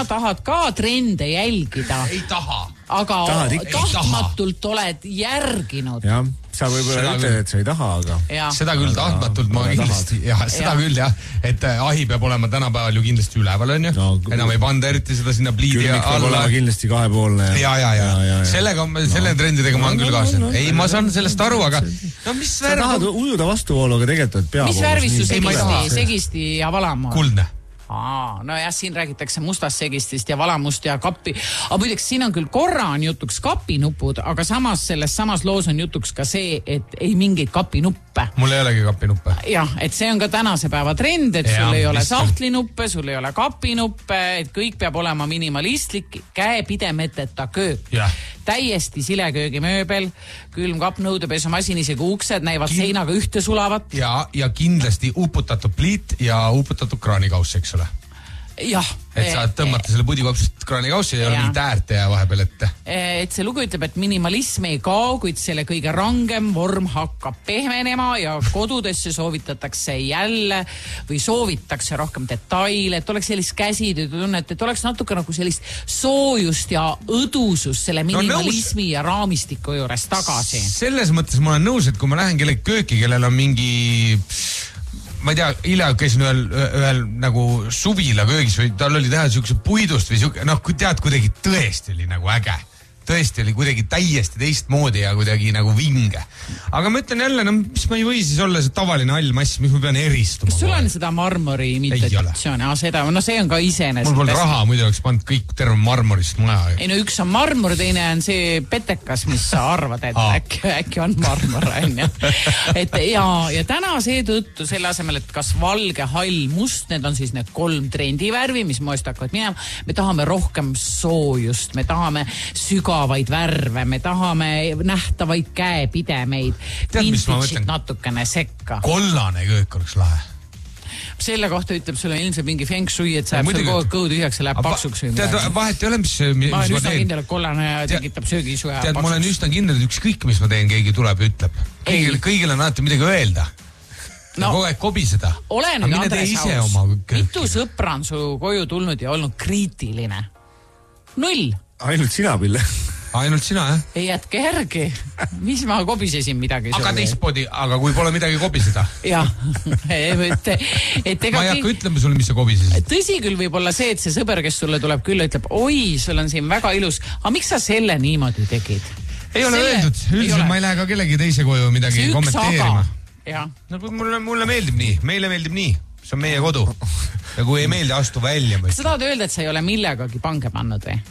tahad ka trende jälgida. Ei taha. Aga tahtmatult oled järginud. Jah, sa võib-olla ütled, et sa ei taha, aga... Ja. Seda küll tahtmatult ma kindlasti, seda küll jah, et ahi peab olema tänapäeval ju kindlasti üleval, on ju. No, enam ei panda eriti seda sinna pliidi alla. Külmik peab olema kindlasti kahepoolne. Ja. Selle trendidega ma olen küll kaaslen. Ei, ma saan sellest aru, aga... No, mis sa tahad ujuda vastuvoolu, aga tegelikult peab... Mis värvis su segisti ja valamood? Kuldne. No jah, siin räägitakse mustast segistist ja valamust ja kappi. Aga muideks, siin on küll korra on jutuks kapinupud, aga samas selles samas loos on jutuks ka see, et ei mingeid kapinuppe. Mul ei olegi kapinuppe. Jah, et see on ka tänase päeva trend, et sul ei ole sahtlinuppe, sul ei ole kapinuppe, et kõik peab olema minimalistlik, käepidemeteta köök. Täiesti sileköögi mööbel, külmkapp, nõudepesumasin, isegi uksed näivad seinaga ühte sulavat. Ja kindlasti uputatud pliit ja uputatud kraanikauss, eks ole. Jah. Et saad tõmmata selle pudikaupsust kraanikaussi ja ei ole mingit äärte ja vahepeal ette. Et see lugu ütleb, et minimalism ei kao, kuid selle kõige rangem vorm hakkab pehmenema ja kodudesse soovitatakse jälle või soovitakse rohkem detaile, et oleks sellist käsitöötunnet, et oleks natuke nagu sellist soojust ja õdusust selle minimalismi ja raamistiku juures tagasi. Selles mõttes ma olen nõus, et kui ma lähen kellegi kööki, kellel on mingi... Ma ei tea, hilja käisin ühel nagu suvila köögis või tal oli teha siukse puidust või siuke, noh, kui tead, kuidagi tõesti oli nagu äge. Tõesti oli kuidagi täiesti teistmoodi ja kuidagi nagu vinge. Aga ma ütlen jälle, no mis ma ei või siis olla see tavaline allmass, mis ma pean eristuma. Kas sul on seda marmori imitatsiooni? Seda, no see on ka iseenesest. Mul pole raha, muidu oleks pannud kõik terve marmorist maja. Ei no üks on marmor, teine on see petekas, mis sa arvad, et äkki on marmor, on ju. Et ja täna seetõttu selle asemel, et kas valge, hall, must, need on siis need 3 trendivärvi, mis moest hakkavad minema. Me tahame rohkem soojust, me tahame sügavaid värve, me tahame nähtavaid käepidemeid, vintage'id natukene sekka. Kollane köök oleks lahe. Selle kohta ütleb sulle ilmselt mingi feng shui, et sa jääb seal kogu kõhu tühjaks ja läheb paksuks. Tead, vahet ei ole, mis ma olen üsna kindel, et kollane tekitab söögiisu ja paksuks. Tead, ma olen üsna kindel, et ükskõik, mis ma teen, keegi tuleb ja ütleb. Kõigil on alati midagi öelda. No, kogu aeg kobiseda. Ole nüüd, Andres Haus, mitu sõpra on su koju tulnud ja olnud kriitiline? 0. Ainult sina, Pille. Ainult sina, jah? Ei jätke järgi. Mis ma kobisesin midagi? Aga teistpodi, aga kui pole midagi kobiseda? Jah. Ma ei hakka ütlema sulle, mis sa kobisesid. Tõsi küll võib olla see, et see sõber, kes sulle tuleb küll, ütleb, oi, sul on siin väga ilus. Aga miks sa selle niimoodi tegid? Ei ole öeldud. Üldiselt ma ei lähe ka kellegi teise koju midagi kommenteerima. No, mulle meeldib nii. Meile meeldib nii. See on meie kodu. Ja kui ei meeldi, astu välja. Kas sa tahad öelda, et sa ei ole millegagi pange pannud või?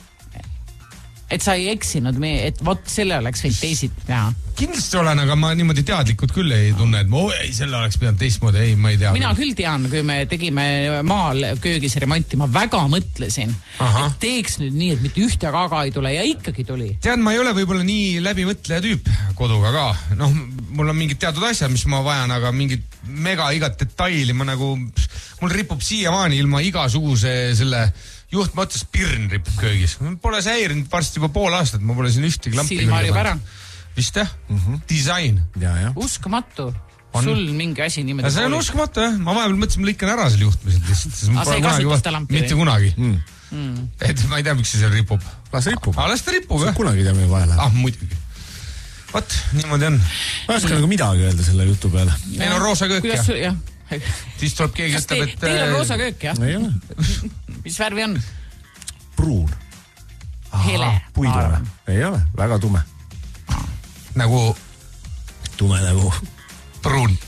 Et sa ei eksinud, et vot selle oleks võinud teisid teha. Kindlasti olen, aga ma niimoodi teadlikult küll ei tunne, et selle oleks pidanud teistmoodi, ei, ma ei tea. Mina küll tean, kui me tegime maal köögis remonti, ma väga mõtlesin, et teeks nüüd nii, et mitte ühte kaga ei tule ja ikkagi tuli. Tead, ma ei ole võib-olla nii läbimõtleja tüüp koduga ka. Noh, mul on mingid teatud asjad, mis ma vajan, aga mingid igat detaili ma nagu, mul ripub siiamaani ilma igasuguse selle juhtma otsas pirn ripub köögis. Pole see häirinud varsti juba pool aastat, ma pole siin ühtegi lampi. Silmari pära. Vist jah? Disain. Uskumatu. Sul mingi asi niimoodi. See on uskumatu, jah. Ma vahepeal mõtlesin, ma lõikan ära selle juhtmised lihtsalt. Aga sa ei kasuta seda lampi? Mitte kunagi. Et ma ei tea, miks see seal ripub. Las ripub. Las ta ripub, jah. Kunagi teeme vahele. Muidugi. Vot, niimoodi on. Ma oskan nagu midagi öelda selle jutu peale. Ei no roosa köök, jah. Siis tuleb keegi ütleb, et... Teil on roosa köök, jah? Ei ole. Mis värvi on? Pruun. Hele. Puidune. Ei ole, väga tume. Nagu... Tume nagu... Pruun.